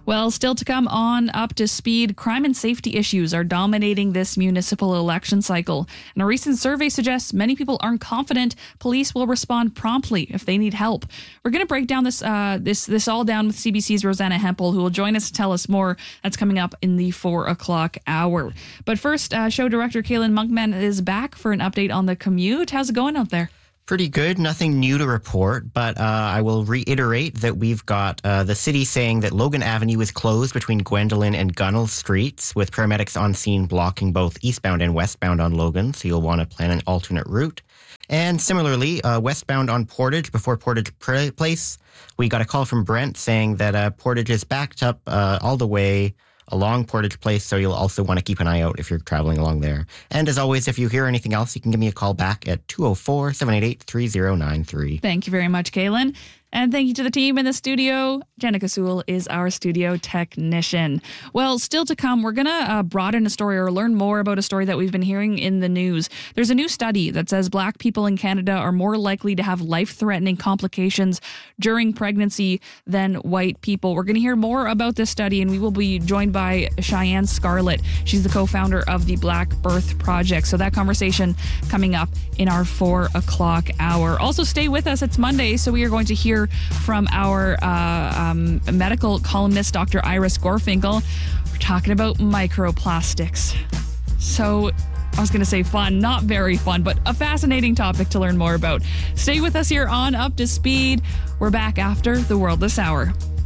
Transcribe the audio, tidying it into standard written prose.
Well, still to come on Up to Speed, crime and safety issues are dominating this municipal election cycle. And a recent survey suggests many people aren't confident police will respond promptly if they need help. We're going to break down this all down with CBC's Rosanna Hempel, who will join us to tell us more. That's coming up in the 4 o'clock hour. But first, show director Kaylin Monkman is back for an update on the commute. How's it going out there? Pretty good. Nothing new to report, but I will reiterate that we've got the city saying that Logan Avenue is closed between Gwendolyn and Gunnell Streets, with paramedics on scene blocking both eastbound and westbound on Logan, so you'll want to plan an alternate route. And similarly, westbound on Portage before Portage Place, we got a call from Brent saying that Portage is backed up all the way along Portage Place, so you'll also want to keep an eye out if you're traveling along there. And as always, if you hear anything else, you can give me a call back at 204-788-3093. Thank you very much, Kaylin. And thank you to the team in the studio. Jenica Sewell is our studio technician. Well, still to come, we're going to broaden a story or learn more about a story that we've been hearing in the news. There's a new study that says Black people in Canada are more likely to have life-threatening complications during pregnancy than white people. We're going to hear more about this study, and we will be joined by Cheyenne Scarlett. She's the co-founder of the Black Birth Project. So that conversation coming up in our 4 o'clock hour. Also, stay with us. It's Monday, so we are going to hear from our medical columnist, Dr. Iris Gorfinkel. We're talking about microplastics. So I was going to say fun, not very fun, but a fascinating topic to learn more about. Stay with us here on Up to Speed. We're back after the World This Hour.